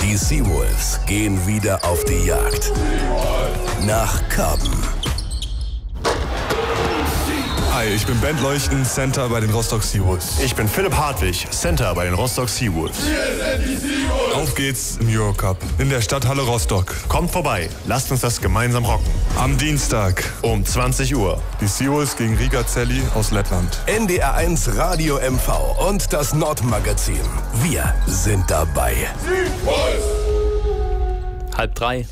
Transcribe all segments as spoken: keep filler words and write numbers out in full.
Die Seawolves gehen wieder auf die Jagd. Nach Karben. Hi, ich bin Bent Leuchten, Center bei den Rostock Seawolves. Ich bin Philipp Hartwig, Center bei den Rostock Seawolves. Auf geht's im Eurocup in der Stadthalle Rostock. Kommt vorbei, lasst uns das gemeinsam rocken. Am Dienstag um zwanzig Uhr. Die Seawolves gegen Riga Celli aus Lettland. N D R eins Radio M V und das Nordmagazin. Wir sind dabei. Halb drei.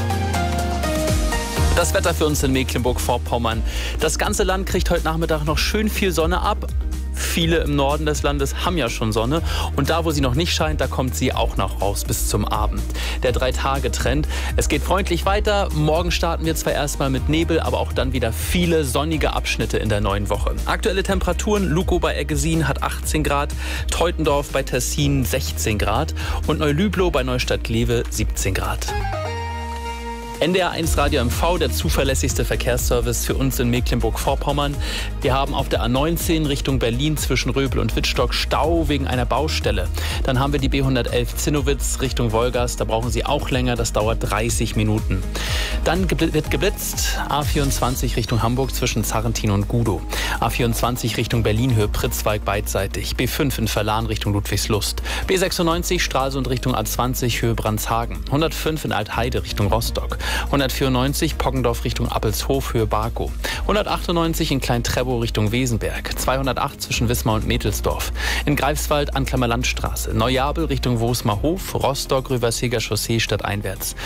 Das Wetter für uns in Mecklenburg-Vorpommern. Das ganze Land kriegt heute Nachmittag noch schön viel Sonne ab. Viele im Norden des Landes haben ja schon Sonne. Und da, wo sie noch nicht scheint, da kommt sie auch noch raus bis zum Abend. Der Drei-Tage-Trend. Es geht freundlich weiter. Morgen starten wir zwar erstmal mit Nebel, aber auch dann wieder viele sonnige Abschnitte in der neuen Woche. Aktuelle Temperaturen: Lukow bei Eggesin hat achtzehn Grad, Teutendorf bei Tessin sechzehn Grad und Neulüblow bei Neustadt-Glewe siebzehn Grad. N D R eins Radio M V, der zuverlässigste Verkehrsservice für uns in Mecklenburg-Vorpommern. Wir haben auf der A neunzehn Richtung Berlin zwischen Röbel und Wittstock Stau wegen einer Baustelle. Dann haben wir die B hundertelf Zinnowitz Richtung Wolgast. Da brauchen Sie auch länger, das dauert dreißig Minuten. Dann wird geblitzt. A vierundzwanzig Richtung Hamburg zwischen Zarrentin und Gudow. A vierundzwanzig Richtung Berlin Höhe Pritzwalk beidseitig. B fünf in Verlan Richtung Ludwigslust. B sechsundneunzig Stralsund Richtung A zwanzig Höhe Brandshagen. hundertfünf in Altheide Richtung Rostock. hundertvierundneunzig Poggendorf Richtung Appelshof Höhe Barkow. hundertachtundneunzig in Klein-Trebow Richtung Wesenberg. zweihundertacht zwischen Wismar und Mädelsdorf. In Greifswald Anklammer Landstraße. Neujabel Richtung Wosmerhof. Rostock Rüversheger Chaussee stadteinwärts.